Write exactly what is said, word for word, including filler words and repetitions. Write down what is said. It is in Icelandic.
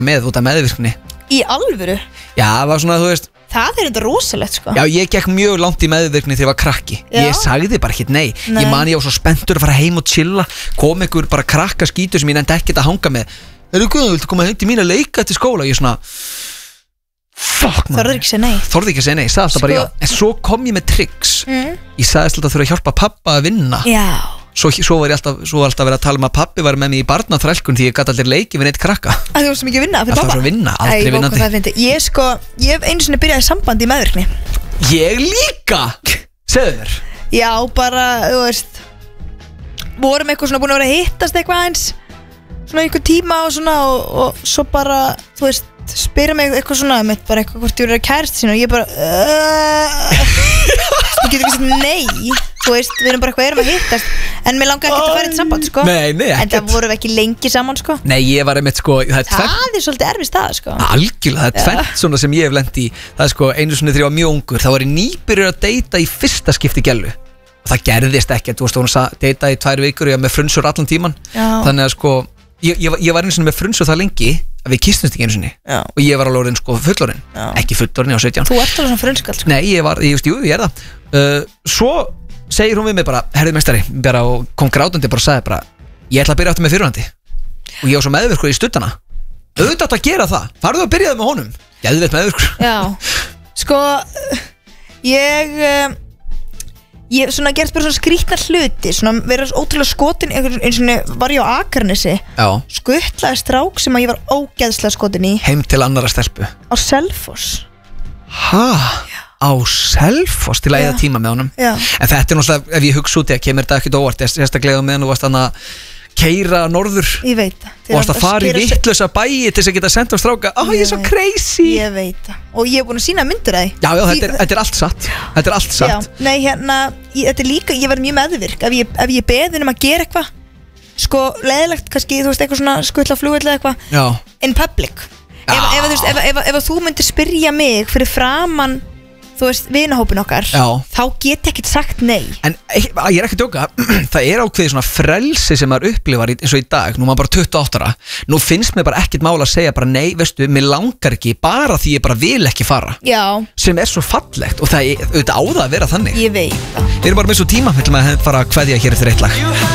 með út af meðvirkni. Í alvöru? Já, það var svona, þú veist. Það er þetta rosalegt, sko. Já, ég gekk mjög langt í meðvirkni þegar ég var krakki. Já. Ég sagði bara ekkert nei. Nei. Ég man ég var svo spenntur að fara heim og chilla. Kom einhver bara krakka skítur sem ég nefndi ekkert að hanga með. Er þú guð, viltu koma heim til mín að leika til skóla? Ég svona fuck, man. Þorði ekki að segja nei. Þorði ekki að segja nei, ég sagði alltaf Sko- bara já. En svo kom ég með tricks. Mm. Ég sagði alltaf að þurfa að hjálpa pappa að vinna. Já. Svo, svo var ég alltaf, svo var alltaf verið að tala um að pappi var með mig í barnaþrælkun því ég gat allir leiki við neitt krakka. Að þú varst mikið að vinna fyrir Alltaf pappa? svo að vinna, aldrei Æ, vá, vinnandi. hvað það er fyndið. Ég sko, ég hef einu sinni byrjað í sambandi í meðvirkni. Ég líka. Segðu mér. Já, bara, þú veist, vorum eitthvað svona búin að vera að hittast eitthvað eins svona einhver tíma og svona og, og svo bara, þú veist, spyrir mig eitthvað svona, mitt bara eitthvað hvort ég verið að kærasta sína og ég bara uh, ég getur ekki sagt nei, þú veist, við erum bara eitthvað erum að hittast en mér langar ekki að fara í þetta samband, sko. Nei, nei, en það ekkert. vorum við ekki lengi saman, sko. Nei, ég var einmitt sko Það er tvennt, Það er svolítið erfið stað, sko. algjörlega, það er tvennt svona sem ég hef lent í. Það er sko, einu svona þegar ég var mjög ungur, þá var ég nýbyrjur að deyta í fyrsta skipti gellu. Og það gerðist ekki, þú veist, hún sa- deytaði í tvær vikur og ég var með frunsur allan tíman. Já. Þannig að sko, ég, ég, var- ég var einu svona með frunsur það lengi að við kystumst ekki einu sinni. Já. Og ég var alveg orðinn sko fullorinn, Já. ekki fullorinn, ég var sautján. Þú ert alveg svona frönskall, sko. Nei, ég var, ég veist, jú, ég er það. uh, Svo segir hún við mig bara, herrið meistari, bara, og kom grátandi bara og sagði bara, ég ætla að byrja aftur með fyrirhandi. Og ég var svo meðvirkur í stuttana. Auðvitað átt að gera það, farðu að byrjaði með honum. Geðveikt meðvirkur. Já, sko ég um, ég hef svona gert bara svona skrýtna hluti, svona vera ótrúlega skotin eins og var ég á Akranesi, Já, skuttlaði strák sem að ég var ógeðslega skotin í heim til annara stelpu. á Selfoss. Ha? Á Selfoss til að Já. eða tíma með honum. Já. En þetta er náttúrulega, ef ég hugsa út í að kemur þetta ekkert óvart, sérstaklega meðan þú varst hann að keira norður Ég veit það. og varst að fara í vittlausa bæi til þess að geta sendt á stráka. Ó, ég er svo Ég veit. crazy. Ég veit það. Og ég hef búin að sína myndir að því. Já, já, Því- þetta er, þetta er allt satt. Þetta er allt satt. Já, nei, hérna, ég, þetta er líka, ég var mjög meðvirk ef ég, ef ég beðin um að gera eitthvað sko, leiðilegt kannski, þú veist, eitthvað svona skuttla flugvill eða eitthvað, Já. in public ef, ef, ef, þú veist, ef, ef, ef, ef þú myndir spyrja mig fyrir framann, þú veist, vinahópin okkar, Já. þá get ég ekkert sagt nei. En ég ég er ekki að djóka, það er ákveðið svona frelsi sem maður upplifar í- eins og í dag, nú er maður bara tuttugu og átta ára, nú finnst mér bara ekkert mála að segja bara nei, veistu, mér langar ekki bara því ég bara vil ekki fara, Já, sem er svo fallegt og það er auðvitað á það að vera þannig. ég veit það. Við erum bara með svo tíma, við ætlum að fara að kveðja hér eftir eitt lag.